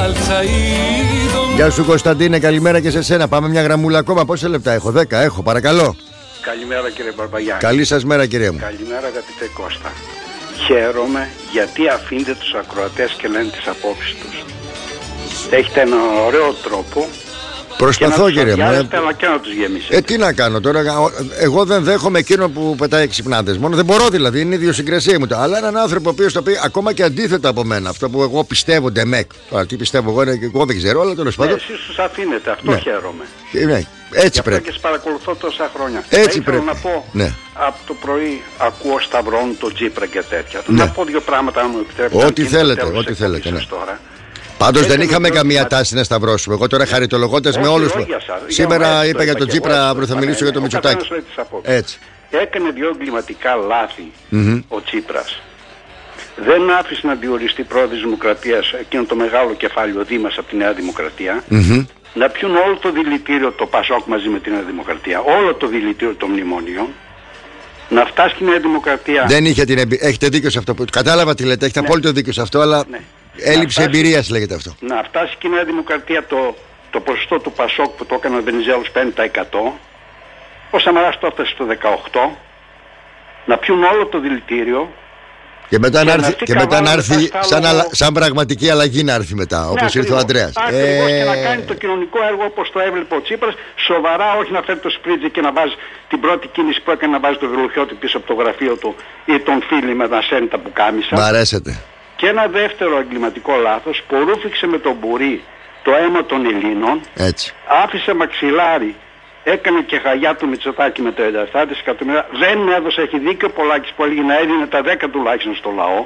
Γεια σου Κωνσταντίνε, καλημέρα και σε σένα. Πάμε μια γραμμούλα ακόμα. Πόσα λεπτά έχω? 10 έχω, παρακαλώ. Καλημέρα κύριε Μπαρμπαγιάννη. Καλή σας μέρα κύριε μου. Καλημέρα αγαπητέ Κώστα. Χαίρομαι γιατί αφήνετε τους ακροατές και λένε τις απόψεις τους. Έχετε έναν ωραίο τρόπο. Προσπαθώ κύριε μου. Αλλά και να τους γεμίσετε. Τι να κάνω τώρα, εγώ δεν δέχομαι εκείνο που πετάει ξυπνάδες. Μόνο δεν μπορώ δηλαδή, είναι η ιδιοσυγκρασία μου. Αλλά έναν άνθρωπο ο οποίος το πει ακόμα και αντίθετα από μένα. Αυτό που εγώ πιστεύω, ντεμεκ. Τώρα τι πιστεύω εγώ, εγώ δεν ξέρω, αλλά τέλος πάντων. Εσείς τους αφήνετε, αυτό χαίρομαι. Ναι, έτσι πρέπει. Και σας παρακολουθώ τόσα χρόνια. Έτσι πρέπει. Να πω, από το πρωί ακούω Σταυρών, το Τσίπρα και τέτοια. Ναι. Να πω δύο πράγματα, αν μου επιτρέπετε. Ό,τι θέλετε, ό,τι θέλετε. Ναι. Πάντως δεν είχαμε καμία τάση να σταυρώσουμε. Εγώ τώρα χαριτολογώντας με όλους. Σήμερα είπα για τον Τσίπρα, αύριο θα μιλήσω για τον Μητσοτάκη. Έτσι. Έκανε δύο εγκληματικά λάθη ο Τσίπρας. Δεν άφησε να διοριστεί πρόεδρος της Δημοκρατίας εκείνο το μεγάλο κεφάλαιο Δήμας από τη Νέα Δημοκρατία. Να πιούν όλο το δηλητήριο το Πασόκ μαζί με τη Νέα Δημοκρατία. Όλο το δηλητήριο των μνημονίων. Να φτάσει η Νέα Δημοκρατία. Δεν είχε την εμπειρία. Έχετε δίκιο σε αυτό. Κατάλαβα τι λέτε. Έχετε απόλυτο δίκιο σε αυτό, αλλά. Έλλειψη εμπειρίας λέγεται αυτό. Να φτάσει και η Νέα Δημοκρατία το ποσοστό του Πασόκ που το έκανε ο Βενιζέλος 5%. Ο Σαμαράς το έφτασε στο 18%. Να πιούν όλο το δηλητήριο. Και μετά να έρθει σαν πραγματική αλλαγή να έρθει μετά, όπως ήρθε ο Ανδρέας. Ακριβώς, και να κάνει το κοινωνικό έργο όπως το έβλεπε ο Τσίπρας. Σοβαρά, όχι να φέρει το σπρίτζι και να βάζει την πρώτη κίνηση που έκανε να βάζει το βελουχιώτη πίσω από το γραφείο του ή τον φίλη με τα σέντα που κάμισα. Μ' αρέσετε. Και ένα δεύτερο εγκληματικό λάθος που ρούφηξε με τον μπουρί το αίμα των Ελλήνων. Έτσι. Άφησε μαξιλάρι, έκανε και χαγιά του Μητσοτάκη με το 97 δισεκατομμύρια. Δεν έδωσε, έχει δίκιο ο Πολάκης που έλεγε να έδινε τα 10 τουλάχιστον στο λαό.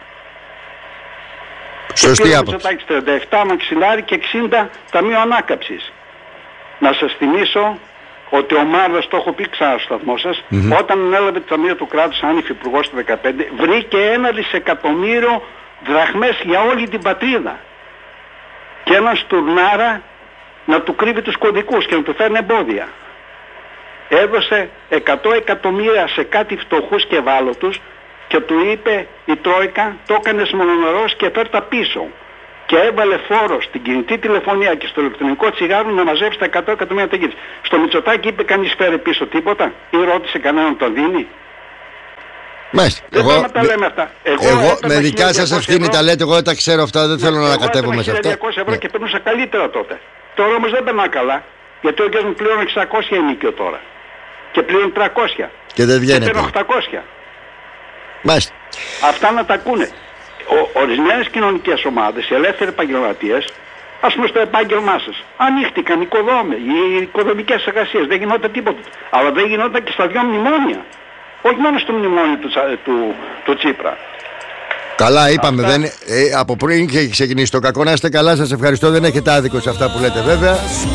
Σωστή άποψη. Μητσοτάκης 37 μαξιλάρι και 60 ταμείο ανάκαψης. Να σας θυμίσω ότι ο Μάρδας, το έχω πει ξανά στο σταθμό σας, όταν έλαβε το Ταμείο του Κράτους σαν υφυπουργός το 2015, βρήκε 1 δισεκατομμύριο δραχμές για όλη την πατρίδα. Και έναν στουρνάρα να του κρύβει τους κωδικούς και να του φέρνει εμπόδια. Έδωσε 100 εκατομμύρια σε κάτι φτωχούς και ευάλωτους και του είπε η Τρόικα, το έκανες μονομερός και φέρ τα πίσω. Και έβαλε φόρο στην κινητή τηλεφωνία και στο ηλεκτρονικό τσιγάρο να μαζέψει τα 100 εκατομμύρια τέγγες. Στο Μητσοτάκη είπε κανείς φέρε πίσω τίποτα ή ρώτησε κανέναν τον δίνει. Μάλιστα. Εγώ τα λέμε αυτά. Εγώ με δικιά σας ευθύνη τα λέτε, εγώ δεν τα ξέρω αυτά, δεν θέλω να ανακατεύομαι σε αυτά. Εγώ έπαιρνα 1.200 ευρώ και περνούσα καλύτερα τότε. Τώρα όμως δεν περνά καλά. Γιατί ο γιος μου πλέον 600 ενίκιο τώρα. Και πλέον 300. Και δεν βγαίνετε. Και 800. Μάλιστα. Αυτά να τα ακούνε. Ορισμένες κοινωνικές ομάδες, οι ελεύθεροι επαγγελματίες, ας πούμε στο επάγγελμά σας, ανοίχτηκαν οι οικοδομικές εργασίες, δεν γινόταν τίποτα. Αλλά δεν γινόταν και στα δυο μνημόνια. Όχι μόνο στο μνημόνιο του Τσίπρα. Καλά είπαμε, από πριν είχε ξεκινήσει το κακό. Να είστε καλά, σας ευχαριστώ, δεν έχετε άδικο σε αυτά που λέτε βέβαια.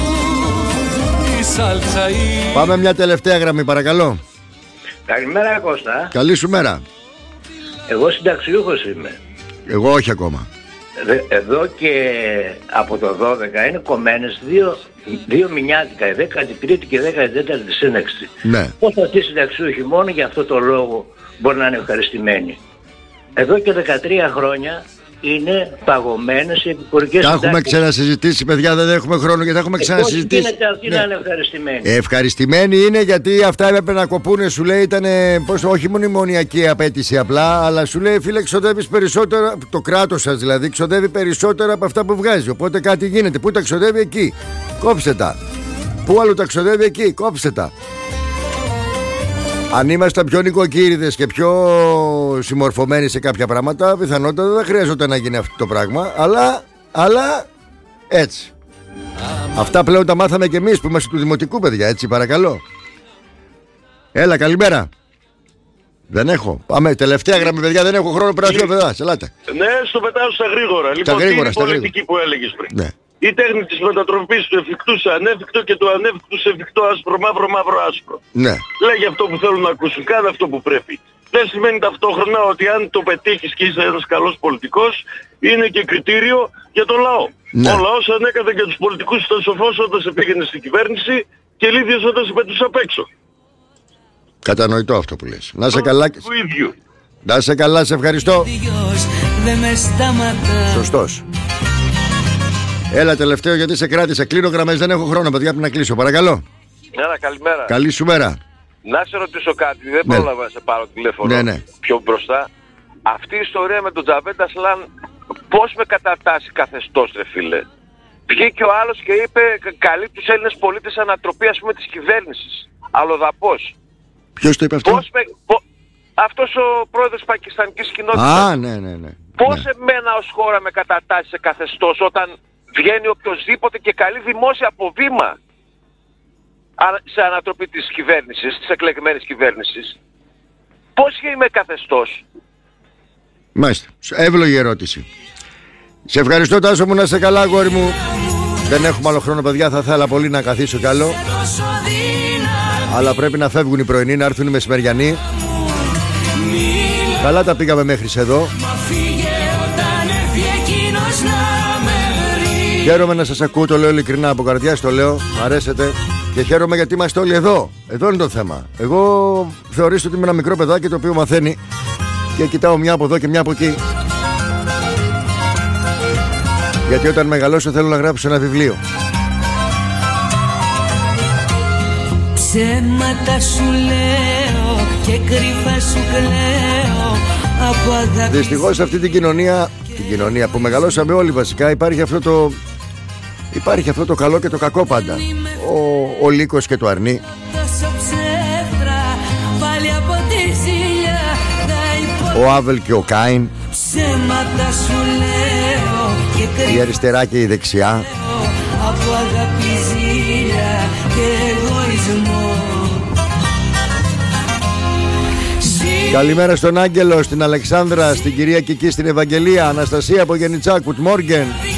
Πάμε μια τελευταία γραμμή παρακαλώ. Καλημέρα Κώστα. Καλή σου μέρα. Εγώ συνταξιούχος είμαι. Εγώ όχι ακόμα. Εδώ και από το 12 είναι κομμένες δύο μηνιάτικα, η 13η και η 14η σύνταξη. Ναι. Πώς αυτοί οι συνταξιούχοι μόνο για αυτό το λόγο μπορεί να είναι ευχαριστημένοι. Εδώ και 13 χρόνια είναι παγωμένες οι επικουρικές συντάξεις. Τα έχουμε ξανασυζητήσει παιδιά, δεν έχουμε χρόνο και τα έχουμε ξανασυζητήσει. Πώς γίνεται αυτοί να είναι ευχαριστημένοι. Ευχαριστημένοι είναι γιατί αυτά έπρεπε να κοπούνε, σου λέει ήταν όχι μνημονιακή απέτηση απλά, αλλά σου λέει φίλε ξοδεύεις περισσότερα, το κράτος σας δηλαδή ξοδεύει περισσότερα από αυτά που βγάζει, οπότε κάτι γίνεται. Πού τα ξοδεύει εκεί, κόψτε τα. Πού άλλο τα ξοδεύει εκεί, κόψτε τα. Αν ήμασταν πιο νοικοκύριδες και πιο συμμορφωμένοι σε κάποια πράγματα, πιθανότατα δεν χρειαζόταν να γίνει αυτό το πράγμα, αλλά έτσι. Αυτά πλέον τα μάθαμε και εμείς που είμαστε του δημοτικού παιδιά, έτσι παρακαλώ. Έλα, καλημέρα. Δεν έχω. Πάμε, τελευταία γραμμή παιδιά, δεν έχω χρόνο πρέπει να φύγω, ελάτε. Ναι, στο πετάω στα γρήγορα. Λοιπόν, τι είναι η πολιτική που έλεγες πριν. Ναι. Η τέχνη της μετατροπής του εφικτού σε ανέφικτο και του ανέφικτου σε εφικτό, άσπρο μαύρο μαύρο άσπρο. Ναι. Λέγε αυτό που θέλουν να ακούσουν, κάνε αυτό που πρέπει. Δεν σημαίνει ταυτόχρονα ότι αν το πετύχεις και είσαι ένας καλός πολιτικός, είναι και κριτήριο για τον λαό. Ναι. Ο λαός ανέκαθεν και τους πολιτικούς ήταν σοφός όταν σε πήγαινε στην κυβέρνηση και λίδιος όταν σε πετούσε απ' έξω. Κατανοητό αυτό που λες. Να σε καλά. Του ίδιου. Να σε καλά, σε ευχαριστώ. Σωστός. Έλα, τελευταίο γιατί σε κράτησα. Κλείνω γραμμές, δεν έχω χρόνο, παιδιά, πρέπει να κλείσω. Παρακαλώ. Έλα, καλημέρα. Καλή σου μέρα. Να σε ρωτήσω κάτι, δεν πρόλαβα να σε πάρω τηλέφωνο πιο μπροστά. Αυτή η ιστορία με τον Τζαβέντα Ασλάν, πώς με κατατάσσει καθεστώς, ρε φίλε. Βγήκε ο άλλος και είπε, καλεί τους Έλληνες πολίτες ανατροπή, ας πούμε, της κυβέρνησης. Αλλοδαπός. Ποιος το είπε αυτό? Αυτός ο πρόεδρος της πακιστανικής κοινότητας. Α, ναι. Πώς εμένα ως χώρα με κατατάσσει σε καθεστώς όταν βγαίνει οποιοσδήποτε και καλεί δημόσια από βήμα σε ανατροπή της κυβέρνησης, της εκλεγμένης κυβέρνησης. Πώς είμαι καθεστώς? Μάλιστα. Εύλογη ερώτηση. Σε ευχαριστώ, Τάσο μου, να είσαι καλά, αγόρι μου. Δεν έχουμε άλλο χρόνο, παιδιά, θα ήθελα πολύ να καθίσω κι άλλο. Αλλά πρέπει να φεύγουν οι πρωινοί, να έρθουν οι μεσημεριανοί. Καλά τα πήγαμε μέχρι εδώ. Χαίρομαι να σας ακούω, το λέω ειλικρινά από καρδιάς, το λέω, μ' αρέσετε. Και χαίρομαι γιατί είμαστε όλοι εδώ. Εδώ είναι το θέμα. Εγώ θεωρήσω ότι είμαι ένα μικρό παιδάκι το οποίο μαθαίνει και κοιτάω μια από εδώ και μια από εκεί. Γιατί όταν μεγαλώσω θέλω να γράψω ένα βιβλίο. Ψέματα σου λέω και κρυφά σου κλαίω από αγάπη. Δυστυχώς σε αυτή την κοινωνία που μεγαλώσαμε όλοι βασικά, υπάρχει αυτό το καλό και το κακό πάντα. Ο λύκος και το αρνί. Ο Άβελ και ο Κάιν. Η αριστερά και η δεξιά. Από αγάπη, ζήλια και εγωισμό. Καλημέρα στον Άγγελο, στην Αλεξάνδρα, στην κυρία Κική, στην Ευαγγελία, Αναστασία από Γενιτσά, Good morning.